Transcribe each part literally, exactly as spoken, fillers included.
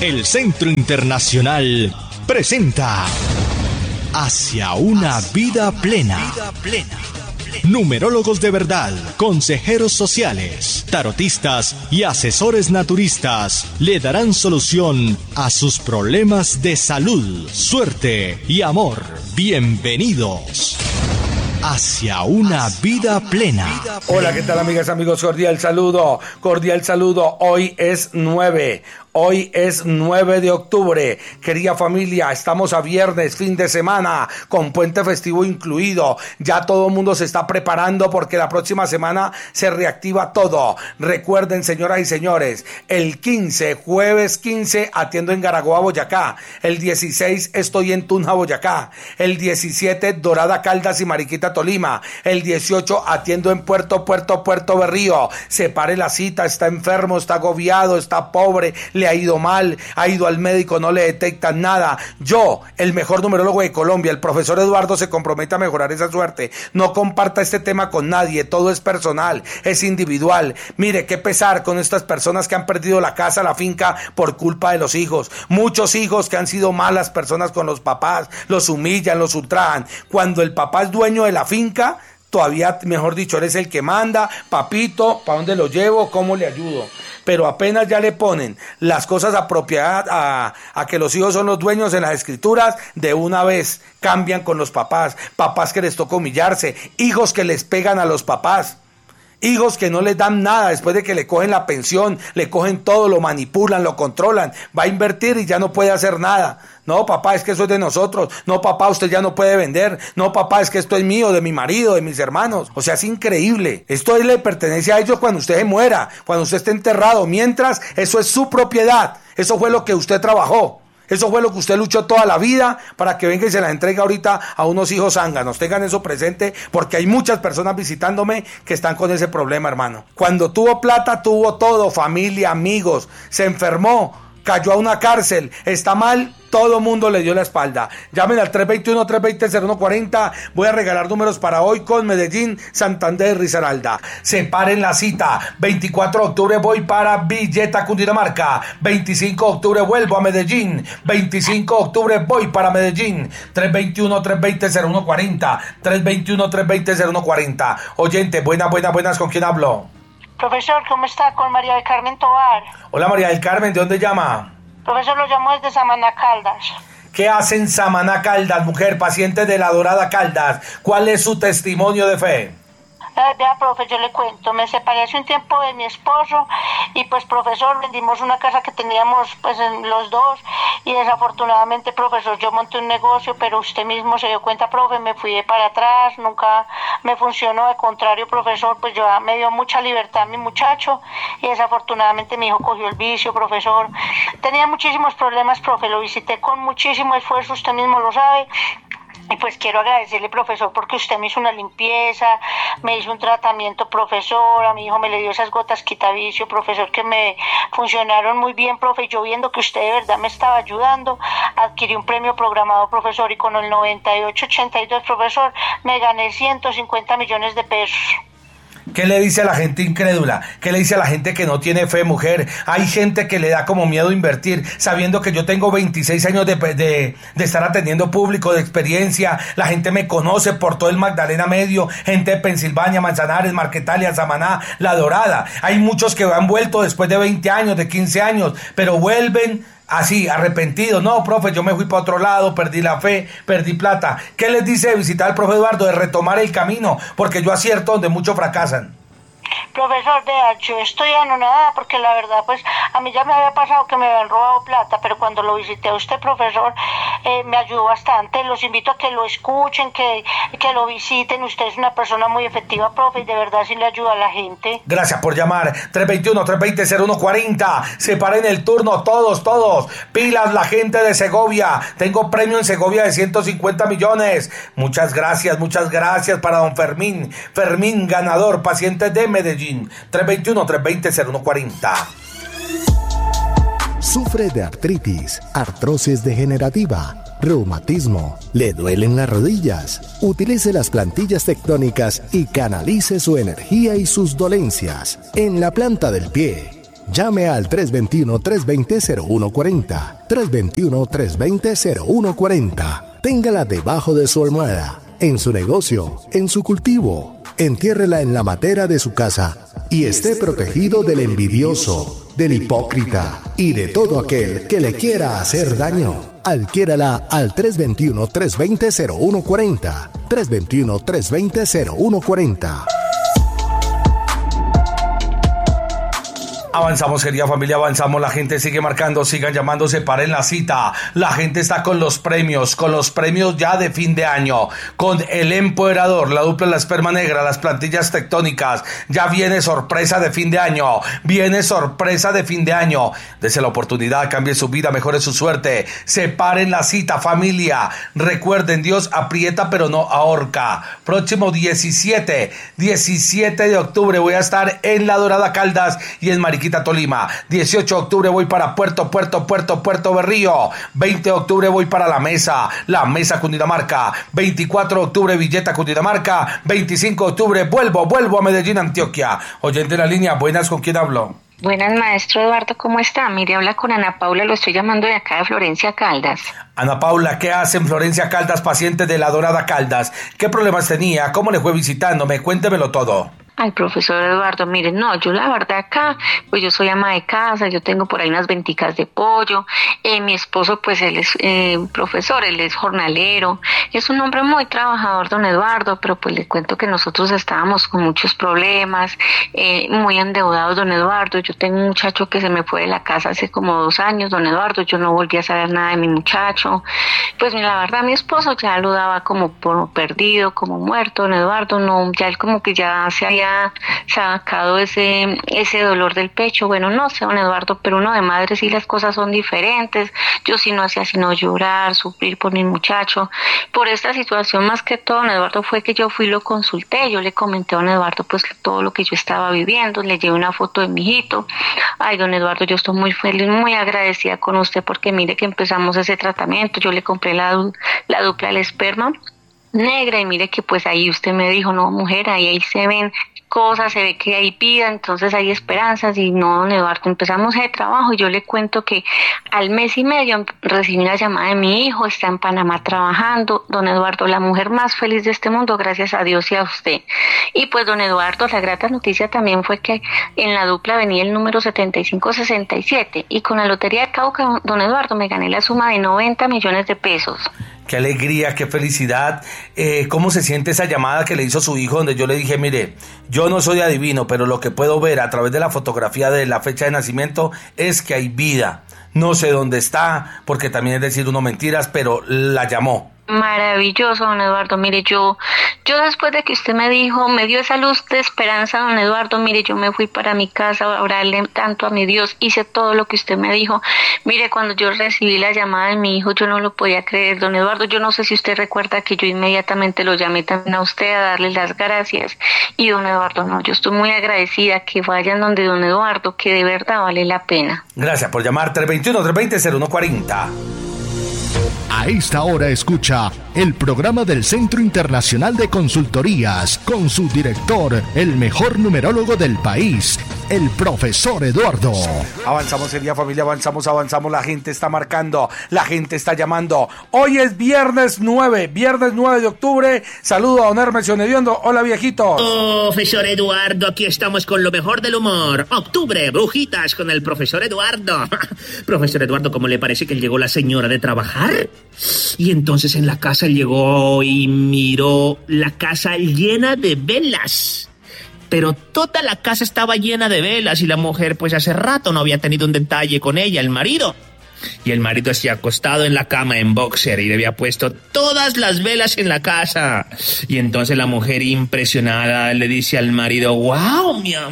El Centro Internacional presenta Hacia una vida plena. Numerólogos de verdad, consejeros sociales, tarotistas y asesores naturistas le darán solución a sus problemas de salud, suerte y amor. Bienvenidos hacia una vida plena. Hola, ¿qué tal, amigas, amigos? Cordial saludo, cordial saludo. Hoy es nueve. Hoy es nueve de octubre, querida familia, estamos a viernes, fin de semana, con puente festivo incluido. Ya todo el mundo se está preparando porque la próxima semana se reactiva todo. Recuerden, señoras y señores, el quince, jueves quince, atiendo en Garagoa, Boyacá. El dieciséis estoy en Tunja, Boyacá. El diecisiete, Dorada, Caldas y Mariquita, Tolima. El dieciocho, atiendo en Puerto, Puerto, Puerto Berrío. Separe la cita, está enfermo, está agobiado, está pobre, le ha ido mal, ha ido al médico, no le detectan nada. Yo, el mejor numerólogo de Colombia, el profesor Eduardo, se compromete a mejorar esa suerte. No comparta este tema con nadie, todo es personal, es individual. Mire, qué pesar con estas personas que han perdido la casa, la finca, por culpa de los hijos. Muchos hijos que han sido malas personas con los papás, los humillan, los ultrajan. Cuando el papá es dueño de la finca, todavía, mejor dicho, él es el que manda. Papito, ¿para dónde lo llevo? ¿Cómo le ayudo? Pero apenas ya le ponen las cosas a propiedad, a, a que los hijos son los dueños en las escrituras, de una vez cambian con los papás. Papás que les toca humillarse, hijos que les pegan a los papás, hijos que no les dan nada después de que le cogen la pensión, le cogen todo, lo manipulan, lo controlan, va a invertir y ya no puede hacer nada. No, papá, es que eso es de nosotros. No, papá, usted ya no puede vender. No, papá, es que esto es mío, de mi marido, de mis hermanos. O sea, es increíble. Esto le pertenece a ellos cuando usted se muera, cuando usted esté enterrado. Mientras, eso es su propiedad. Eso fue lo que usted trabajó. Eso fue lo que usted luchó toda la vida para que venga y se la entregue ahorita a unos hijos zánganos. Tengan eso presente porque hay muchas personas visitándome que están con ese problema, hermano. Cuando tuvo plata, tuvo todo, familia, amigos. Se enfermó, cayó a una cárcel, está mal, todo mundo le dio la espalda. Llamen al tres dos uno, tres dos cero, cero uno cuatro cero. Voy a regalar números para hoy con Medellín, Santander y Risaralda. Separen la cita. veinticuatro de octubre voy para Villeta, Cundinamarca. veinticinco de octubre vuelvo a Medellín. veinticinco de octubre voy para Medellín. tres dos uno, tres dos cero, cero uno cuatro cero. tres dos uno, tres dos cero, cero uno cuatro cero. Oyente, buenas, buenas, buenas. ¿Con quién hablo? Profesor, ¿cómo está? Con María del Carmen Tovar. Hola, María del Carmen, ¿de dónde llama? Profesor, lo llamo desde Samaná, Caldas. ¿Qué hacen Samaná, Caldas, mujer, paciente de la Dorada, Caldas? ¿Cuál es su testimonio de fe? Eh, vea, profe, yo le cuento, me separé hace un tiempo de mi esposo y pues, profesor, vendimos una casa que teníamos pues en los dos y desafortunadamente, profesor, yo monté un negocio, pero usted mismo se dio cuenta, profe, me fui de para atrás, nunca me funcionó, de contrario, profesor, pues yo me dio mucha libertad mi muchacho y desafortunadamente mi hijo cogió el vicio, profesor. Tenía muchísimos problemas, profe, lo visité con muchísimo esfuerzo, usted mismo lo sabe. Y pues quiero agradecerle, profesor, porque usted me hizo una limpieza, me hizo un tratamiento, profesor, a mi hijo me le dio esas gotas quitavicio, profesor, que me funcionaron muy bien, profe. Yo viendo que usted de verdad me estaba ayudando, adquirí un premio programado, profesor, y con el noventa y ocho ochenta y dos, profesor, me gané ciento cincuenta millones de pesos. ¿Qué le dice a la gente incrédula? ¿Qué le dice a la gente que no tiene fe, mujer? Hay gente que le da como miedo invertir, sabiendo que yo tengo veintiséis años de, de, de estar atendiendo público, de experiencia. La gente me conoce por todo el Magdalena Medio, gente de Pensilvania, Manzanares, Marquetalia, Samaná, La Dorada. Hay muchos que han vuelto después de veinte años, de quince años, pero vuelven así, arrepentidos. No, profe, yo me fui para otro lado, perdí la fe, perdí plata. ¿Qué les dice de visitar al profe Eduardo? De retomar el camino, porque yo acierto donde muchos fracasan. Profesor, vea, yo estoy anonadada porque la verdad, pues, a mí ya me había pasado que me habían robado plata, pero cuando lo visité a usted, profesor, eh, me ayudó bastante. Los invito a que lo escuchen, que, que lo visiten. Usted es una persona muy efectiva, profe, y de verdad sí le ayuda a la gente. Gracias por llamar. tres dos uno, tres dos cero, cero uno cuatro cero. Separen el turno, todos, todos. Pilas, la gente de Segovia. Tengo premio en Segovia de ciento cincuenta millones. Muchas gracias, muchas gracias para don Fermín. Fermín, ganador, paciente de Medellín. tres dos uno, tres dos cero, cero uno cuatro cero. Sufre de artritis, artrosis degenerativa, reumatismo, le duelen las rodillas. Utilice las plantillas tectónicas y canalice su energía y sus dolencias en la planta del pie. Llame al tres dos uno, tres dos cero, cero uno cuatro cero, tres dos uno, tres dos cero, cero uno cuatro cero. Téngala debajo de su almohada, en su negocio, en su cultivo. Entiérrela en la matera de su casa y esté protegido del envidioso, del hipócrita y de todo aquel que le quiera hacer daño. Adquiérala al tres dos uno, tres dos cero, cero uno cuatro cero, tres dos uno, tres dos cero, cero uno cuatro cero. Avanzamos, querida familia, avanzamos, la gente sigue marcando, sigan llamando, separen la cita, la gente está con los premios, con los premios ya de fin de año, con el empoderador, la dupla La Esperma Negra, las plantillas tectónicas, ya viene sorpresa de fin de año, viene sorpresa de fin de año, dese la oportunidad, cambie su vida, mejore su suerte, separen la cita, familia, recuerden, Dios aprieta pero no ahorca. Próximo diecisiete de octubre voy a estar en La Dorada Caldas y en Mariquita, Tolima. dieciocho de octubre voy para Puerto, Puerto, Puerto, Puerto Berrío. veinte de octubre voy para La Mesa, La Mesa, Cundinamarca. veinticuatro de octubre Villeta, Cundinamarca. veinticinco de octubre vuelvo, vuelvo a Medellín, Antioquia. Oyente en la línea, buenas, ¿con quién hablo? Buenas, maestro Eduardo, ¿cómo está? Mire, habla con Ana Paula, lo estoy llamando de acá de Florencia Caldas. Ana Paula, ¿qué hace en Florencia Caldas, paciente de La Dorada Caldas? ¿Qué problemas tenía? ¿Cómo le fue visitándome? Cuéntemelo todo. Ay, profesor Eduardo, mire, no, yo la verdad acá, pues yo soy ama de casa, yo tengo por ahí unas venticas de pollo, eh, mi esposo pues él es eh, profesor, él es jornalero, es un hombre muy trabajador, don Eduardo, pero pues le cuento que nosotros estábamos con muchos problemas, eh, muy endeudados, don Eduardo. Yo tengo un muchacho que se me fue de la casa hace como dos años, don Eduardo, yo no volví a saber nada de mi muchacho, pues la verdad mi esposo ya lo daba como por perdido, como muerto, don Eduardo, no, ya él como que ya se había sacado ese ese dolor del pecho. Bueno, no sé, don Eduardo, pero uno de madre sí las cosas son diferentes. Yo sí no hacía sino llorar, sufrir por mi muchacho. Por esta situación, más que todo, don Eduardo, fue que yo fui y lo consulté. Yo le comenté a don Eduardo pues todo lo que yo estaba viviendo, le llevé una foto de mi hijito. Ay, don Eduardo, yo estoy muy feliz, muy agradecida con usted, porque mire que empezamos ese tratamiento. Yo le compré la, la dupla La Esperma Negra y mire que pues ahí usted me dijo, no, mujer, ahí, ahí se ven cosas, se ve que hay vida, entonces hay esperanzas. Y no, don Eduardo, empezamos el trabajo y yo le cuento que al mes y medio recibí una llamada de mi hijo, está en Panamá trabajando, don Eduardo, la mujer más feliz de este mundo, gracias a Dios y a usted. Y pues, don Eduardo, la grata noticia también fue que en la dupla venía el número setenta y cinco sesenta y siete y con la Lotería de Cauca, don Eduardo, me gané la suma de noventa millones de pesos. Qué alegría, qué felicidad. Eh, ¿Cómo se siente esa llamada que le hizo su hijo, donde yo le dije, mire, yo no soy adivino, pero lo que puedo ver a través de la fotografía de la fecha de nacimiento es que hay vida? No sé dónde está, porque también es decir uno mentiras, pero la llamó. Maravilloso, don Eduardo. Mire, yo yo después de que usted me dijo, me dio esa luz de esperanza, don Eduardo, mire, yo me fui para mi casa a orarle tanto a mi Dios, hice todo lo que usted me dijo. Mire, cuando yo recibí la llamada de mi hijo, yo no lo podía creer, don Eduardo. Yo no sé si usted recuerda que yo inmediatamente lo llamé también a usted a darle las gracias. Y don Eduardo, no, yo estoy muy agradecida, que vayan donde don Eduardo, que de verdad vale la pena. Gracias por llamar. Tres dos uno, tres dos cero, cero uno cuatro cero. A esta hora escucha el programa del Centro Internacional de Consultorías con su director, el mejor numerólogo del país, el profesor Eduardo. Avanzamos, querida familia, avanzamos, avanzamos. La gente está marcando, la gente está llamando. Hoy es viernes nueve, viernes nueve de octubre. Saludo a don Hermes Hediondo. Hola, viejitos. Profesor Eduardo, aquí estamos con lo mejor del humor. Octubre, brujitas con el profesor Eduardo. Profesor Eduardo, ¿cómo le parece que llegó la señora de trabajar? Y entonces en la casa llegó y miró la casa llena de velas. Pero toda la casa estaba llena de velas y la mujer pues hace rato no había tenido un detalle con ella, el marido. Y el marido se había acostado en la cama en boxer y le había puesto todas las velas en la casa. Y entonces la mujer impresionada le dice al marido, ¡wow, mi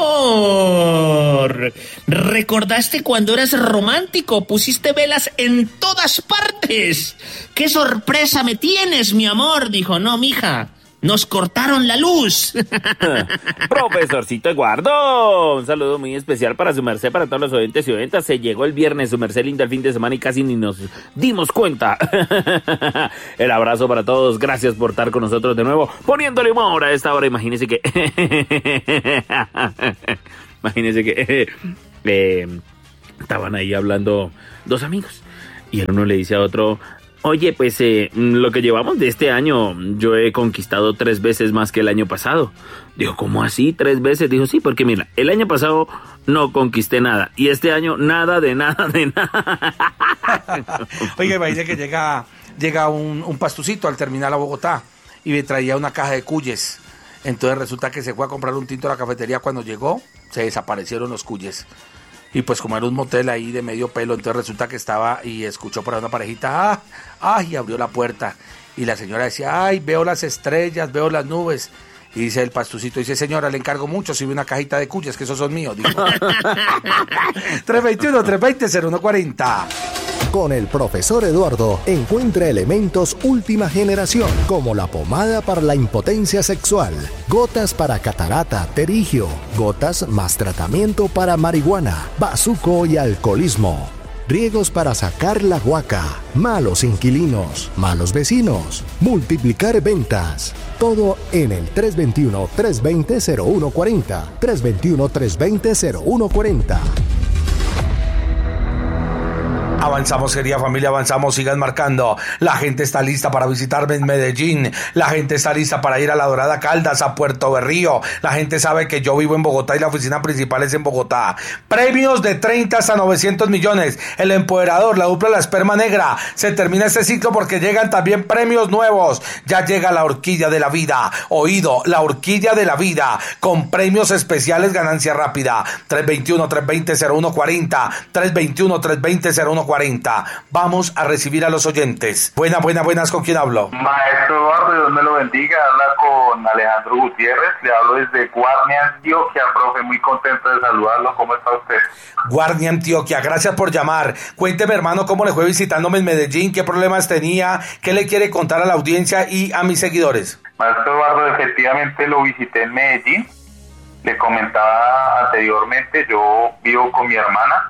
amor! ¿Recordaste cuando eras romántico? Pusiste velas en todas partes. ¡Qué sorpresa me tienes, mi amor! Dijo, no, mija, nos cortaron la luz. Profesorcito Eduardo, un saludo muy especial para su merced, para todos los oyentes y oyentas. Se llegó el viernes, su merced lindo el fin de semana y casi ni nos dimos cuenta. El abrazo para todos, gracias por estar con nosotros de nuevo, poniéndole humor a esta hora. Imagínense que... Imagínense que... eh, estaban ahí hablando dos amigos y el uno le dice a otro: oye, pues eh, lo que llevamos de este año, yo he conquistado tres veces más que el año pasado. Dijo, ¿cómo así? ¿Tres veces? Dijo, sí, porque mira, el año pasado no conquisté nada y este año nada de nada de nada. Oiga, imagínate que llega, llega un, un pastucito al terminal a Bogotá y me traía una caja de cuyes. Entonces resulta que se fue a comprar un tinto a la cafetería. Cuando llegó, se desaparecieron los cuyes. Y pues como era un motel ahí de medio pelo, entonces resulta que estaba y escuchó por ahí una parejita, ¡ah! ¡Ay! Y abrió la puerta. Y la señora decía, ¡ay! Veo las estrellas, veo las nubes. Y dice el pastucito, dice, señora, le encargo mucho, si ve una cajita de cuyes, que esos son míos, dijo. tres dos uno, tres dos cero, cero uno cuatro cero. Con el profesor Eduardo encuentra elementos última generación, como la pomada para la impotencia sexual, gotas para catarata, terigio, gotas más tratamiento para marihuana, bazuco y alcoholismo, riegos para sacar la guaca, malos inquilinos, malos vecinos, multiplicar ventas. Todo en el tres dos uno, tres dos cero, cero uno cuatro cero, tres dos uno, tres dos cero, cero uno cuatro cero. Avanzamos, querida familia, avanzamos, sigan marcando. La gente está lista para visitarme en Medellín. La gente está lista para ir a La Dorada Caldas, a Puerto Berrío. La gente sabe que yo vivo en Bogotá y la oficina principal es en Bogotá. Premios de treinta hasta novecientos millones. El Empoderador, la dupla La Esperma Negra. Se termina este ciclo porque llegan también premios nuevos. Ya llega la Horquilla de la Vida. Oído, la Horquilla de la Vida. Con premios especiales, ganancia rápida. tres dos uno, tres dos cero, cero uno cuatro cero. tres dos uno, tres dos cero, cero uno cuatro cero. Vamos a recibir a los oyentes. Buenas, buenas, buenas, ¿con quién hablo? Maestro Eduardo, Dios me lo bendiga. Habla con Alejandro Gutiérrez. Le hablo desde Guardia, Antioquia, profe. Muy contento de saludarlo. ¿Cómo está usted? Guardia, Antioquia. Gracias por llamar. Cuénteme, hermano, cómo le fue visitándome en Medellín, qué problemas tenía, qué le quiere contar a la audiencia y a mis seguidores. Maestro Eduardo, efectivamente lo visité en Medellín. Le comentaba anteriormente, yo vivo con mi hermana.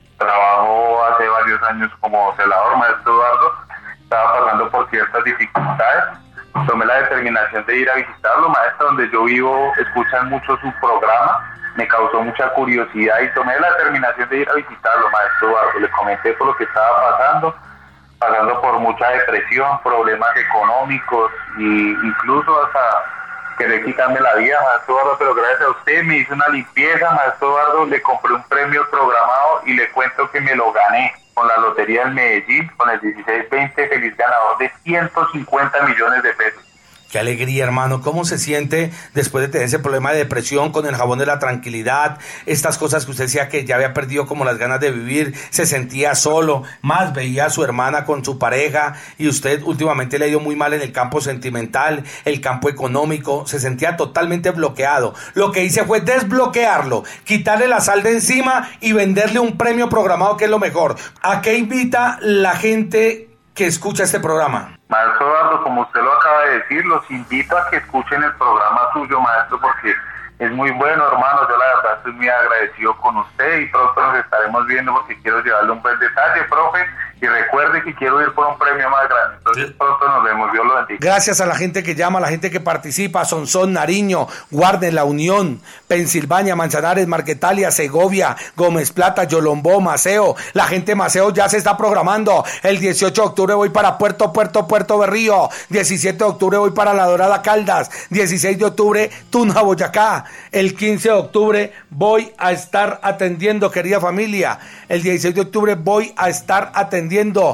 Trabajo hace varios años como celador, maestro Eduardo. Estaba pasando por ciertas dificultades. Tomé la determinación de ir a visitarlo, maestro. Donde yo vivo escuchan mucho su programa. Me causó mucha curiosidad y tomé la determinación de ir a visitarlo, maestro Eduardo. Le comenté por lo que estaba pasando, pasando por mucha depresión, problemas económicos e incluso hasta querer quitarme la vida, maestro Eduardo, pero gracias a usted me hizo una limpieza, maestro Eduardo, le compré un premio programado y le cuento que me lo gané con la Lotería del Medellín, con el dieciséis veinte, feliz ganador de ciento cincuenta millones de pesos. Qué alegría, hermano. ¿Cómo se siente después de tener ese problema de depresión con el jabón de la tranquilidad? Estas cosas que usted decía que ya había perdido como las ganas de vivir, se sentía solo, más veía a su hermana con su pareja y usted últimamente le ha ido muy mal en el campo sentimental, el campo económico, se sentía totalmente bloqueado. Lo que hice fue desbloquearlo, quitarle la sal de encima y venderle un premio programado que es lo mejor. ¿A qué invita la gente que escucha este programa? Maestro Eduardo, como usted lo acaba de decir, los invito a que escuchen el programa suyo, maestro, porque es muy bueno, hermano. Yo la verdad estoy muy agradecido con usted y pronto nos estaremos viendo porque quiero llevarle un buen detalle, profe. Y recuerde que quiero ir por un premio más grande. Entonces pronto nos vemos. Dios lo bendiga. Gracias a la gente que llama, a la gente que participa. Sonsón, Nariño, Guarden, La Unión, Pensilvania, Manzanares, Marquetalia, Segovia, Gómez Plata, Yolombó, Maceo. La gente de Maceo ya se está programando. El dieciocho de octubre voy para Puerto, Puerto, Puerto Berrío. diecisiete de octubre voy para La Dorada Caldas. dieciséis de octubre, Tunja, Boyacá. El quince de octubre voy a estar atendiendo, querida familia. El dieciséis de octubre voy a estar atendiendo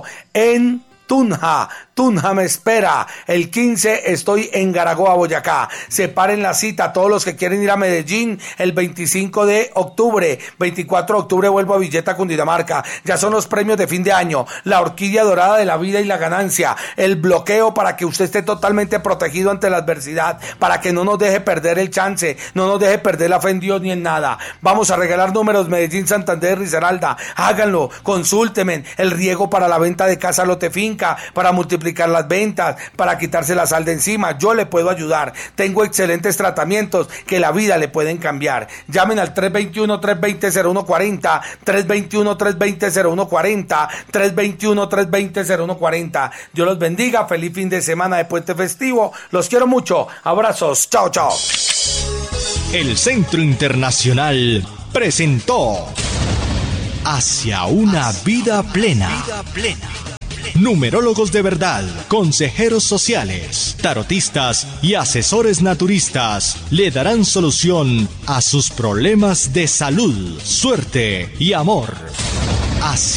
en Tunja. Tunja me espera. El quince estoy en Garagoa, Boyacá. Separen la cita todos los que quieren ir a Medellín el veinticinco de octubre. veinticuatro de octubre vuelvo a Villeta, Cundinamarca. Ya son los premios de fin de año. La Horquilla Dorada de la Vida y la Ganancia. El bloqueo para que usted esté totalmente protegido ante la adversidad. Para que no nos deje perder el chance. No nos deje perder la fe en Dios ni en nada. Vamos a regalar números Medellín, Santander, Risaralda. Háganlo. Consúltenme. El riego para la venta de casa lote finca. Para multiplicar las ventas, para quitarse la sal de encima. Yo le puedo ayudar. Tengo excelentes tratamientos que la vida le pueden cambiar. Llamen al tres dos uno, tres dos cero, cero uno cuatro cero, tres dos uno, tres dos cero, cero uno cuatro cero, tres dos uno, tres dos cero, cero uno cuatro cero. Dios los bendiga. Feliz fin de semana de puente festivo. Los quiero mucho. Abrazos. Chao, chao. El Centro Internacional presentó hacia una vida plena. Numerólogos de verdad, consejeros sociales, tarotistas y asesores naturistas le darán solución a sus problemas de salud, suerte y amor. Así